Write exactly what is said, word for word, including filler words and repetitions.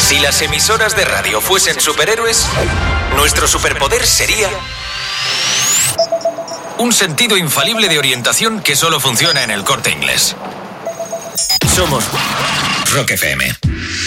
Si las emisoras de radio fuesen superhéroes, nuestro superpoder sería un sentido infalible de orientación que solo funciona en El Corte Inglés. Somos Rock F M.